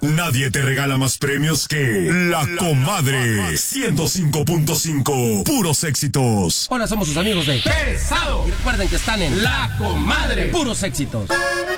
Nadie te regala más premios que La Comadre 105.5. Puros éxitos. Hola, somos sus amigos de Pesado. Y recuerden que están en La Comadre. Puros éxitos.